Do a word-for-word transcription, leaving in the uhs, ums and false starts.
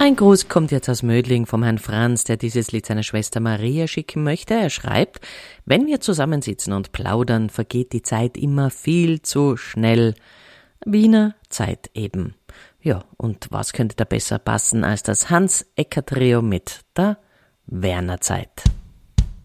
Ein Gruß kommt jetzt aus Mödling vom Herrn Franz, der dieses Lied seiner Schwester Maria schicken möchte. Er schreibt: Wenn wir zusammensitzen und plaudern, vergeht die Zeit immer viel zu schnell. Wiener Zeit eben. Ja, und was könnte da besser passen als das Hans-Ecker-Trio mit der Werner Zeit?